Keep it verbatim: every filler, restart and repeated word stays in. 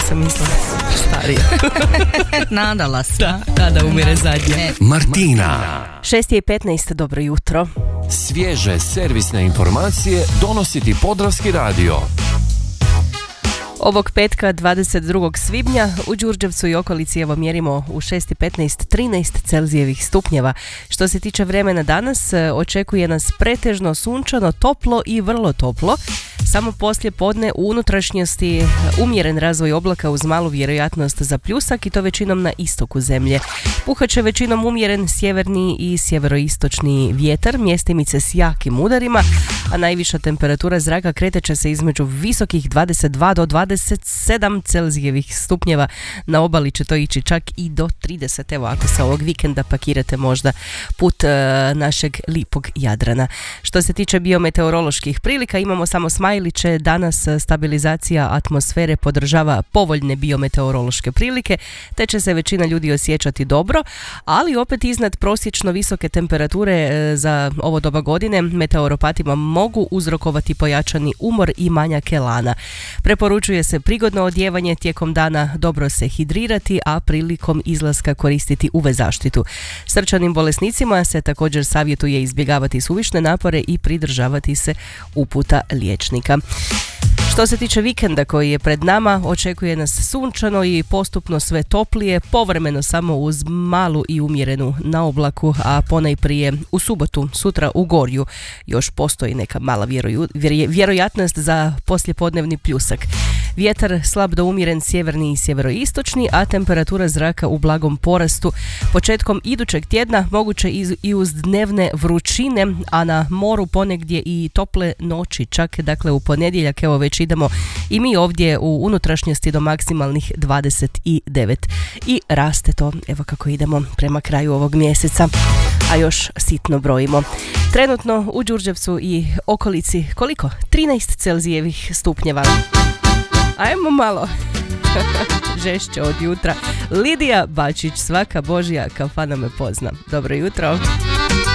sam mislila starija. Nadala se. Da, tada umire zadnja. Martina. šest i petnaest, dobro jutro. Svježe servisne informacije donosi ti Podravski radio. Ovog petka dvadeset drugog svibnja u Đurđevcu i okolici evo mjerimo u šest i petnaest trinaest Celzijevih stupnjeva. Što se tiče vremena danas, očekuje nas pretežno sunčano, toplo i vrlo toplo. Samo poslije podne u unutrašnjosti umjeren razvoj oblaka uz malu vjerojatnost za pljusak i to većinom na istoku zemlje. Puhaće većinom umjeren sjeverni i sjeveroistočni vjetar, mjestimice s jakim udarima, a najviša temperatura zraka kreteće se između visokih dvadeset dva do dvadeset sedam Celzijevih stupnjeva. Na obali će to ići čak i do trideset, evo ako se ovog vikenda pakirate možda put e, našeg lipog Jadrana. Što se tiče biometeoroloških prilika, imamo samo smajliće. Danas stabilizacija atmosfere podržava povoljne biometeorološke prilike, te će se većina ljudi osjećati dobro, ali opet iznad prosječno visoke temperature e, za ovo doba godine meteoropatima mogu uzrokovati pojačani umor i manjak elana. Preporučuje se prigodno odjevanje tijekom dana, dobro se hidrirati, a prilikom izlaska koristiti U V zaštitu. Srčanim bolesnicima se također savjetuje izbjegavati suvišne napore i pridržavati se uputa liječnika. Što se tiče vikenda koji je pred nama, očekuje nas sunčano i postupno sve toplije, povremeno samo uz malu i umjerenu naoblaku, a ponajprije u subotu, sutra u Gorju još postoji neka mala vjeroju, vjerojatnost za poslijepodnevni pljusak. Vjetar slab do umjeren sjeverni i sjeveroistočni, a temperatura zraka u blagom porastu. Početkom idućeg tjedna moguće i uz dnevne vrućine, a na moru ponegdje i tople noći, čak dakle u ponedjeljak evo već idemo i mi ovdje u unutrašnjosti do maksimalnih dvadeset devet i raste to evo kako idemo prema kraju ovog mjeseca, a još sitno brojimo. Trenutno u Đurđevcu i okolici koliko? trinaest Celzijevih stupnjeva. Ajmo malo žešće od jutra. Lidija Bačić, svaka božja kafana me pozna. Dobro jutro.